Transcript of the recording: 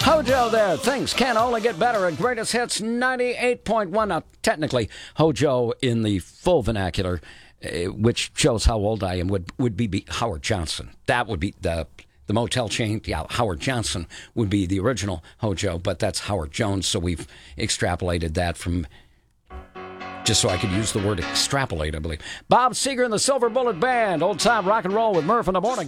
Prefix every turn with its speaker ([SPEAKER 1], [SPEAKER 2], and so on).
[SPEAKER 1] Hojo there. Things can only get better at Greatest Hits 98.1. Now, technically, Hojo in the full vernacular, which shows how old I am, would be Howard Johnson. That would be the motel chain. Yeah, Howard Johnson would be the original Hojo, but that's Howard Jones, so we've extrapolated that from... just so I could use the word extrapolate, I believe. Bob Seger and the Silver Bullet Band. Old time rock and roll with Murph in the morning.